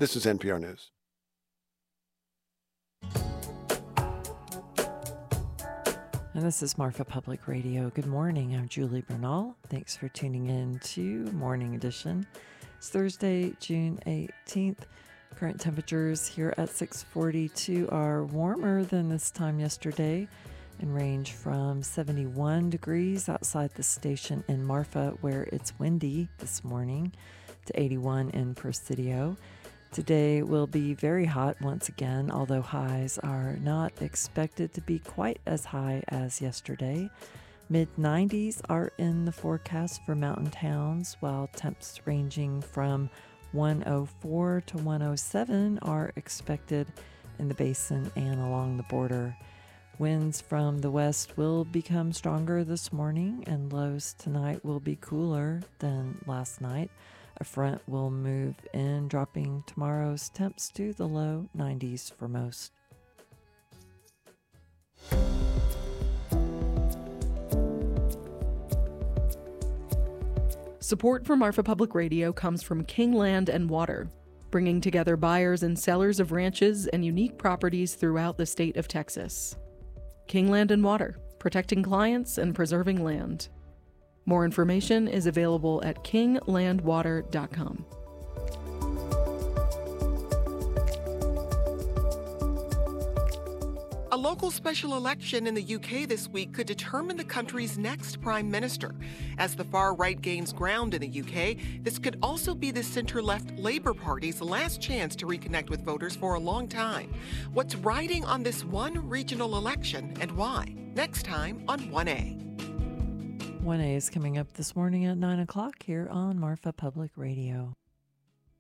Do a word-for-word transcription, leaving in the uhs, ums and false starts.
This is N P R News. And this is Marfa Public Radio. Good morning. I'm Julie Bernal. Thanks for tuning in to Morning Edition. It's Thursday, June eighteenth. Current temperatures here at six forty-two are warmer than this time yesterday and range from seventy-one degrees outside the station in Marfa, where it's windy this morning, to eighty-one in Presidio. Today will be very hot once again, although highs are not expected to be quite as high as yesterday. mid nineties are in the forecast for mountain towns, while temps ranging from one oh four to one oh seven are expected in the basin and along the border. Winds from the west will become stronger this morning, and lows tonight will be cooler than last night. A front will move in, dropping tomorrow's temps to the low nineties for most. Support for Marfa Public Radio comes from King Land and Water, bringing together buyers and sellers of ranches and unique properties throughout the state of Texas. King Land and Water, protecting clients and preserving land. More information is available at king land water dot com. A local special election in the U K this week could determine the country's next prime minister. As the far-right gains ground in the U K, this could also be the center-left Labour Party's last chance to reconnect with voters for a long time. What's riding on this one regional election and why? Next time on one A. one A is coming up this morning at nine o'clock here on Marfa Public Radio.